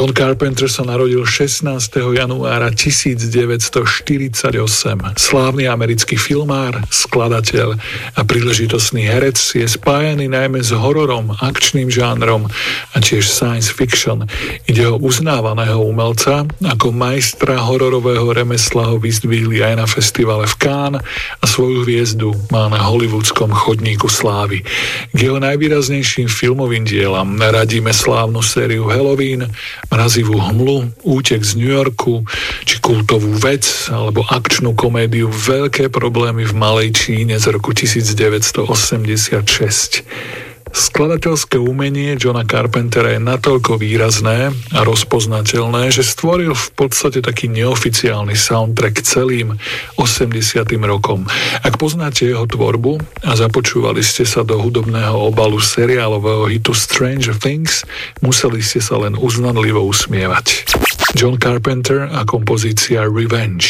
John Carpenter sa narodil 16. januára 1948. Slávny americký filmár, skladateľ a príležitostný herec je spájaný najmä s hororom, akčným žánrom a tiež science fiction. Ide o uznávaného umelca, ako majstra hororového remesla ho vyzdvihli aj na festivale v Cannes a svoju hviezdu má na hollywoodskom chodníku slávy. K jeho najvýraznejším filmovým dielam radíme slávnu sériu Halloween, Mrazivú hmlu, Útek z New Yorku, či kultovú Vec, alebo akčnú komédiu Veľké problémy v Malej Číne z roku 1986. Skladateľské umenie Johna Carpentera je natoľko výrazné a rozpoznateľné, že stvoril v podstate taký neoficiálny soundtrack celým 80. rokom. Ak poznáte jeho tvorbu a započúvali ste sa do hudobného obalu seriálového hitu Stranger Things, museli ste sa len uznanlivo usmievať. John Carpenter a kompozícia Revenge.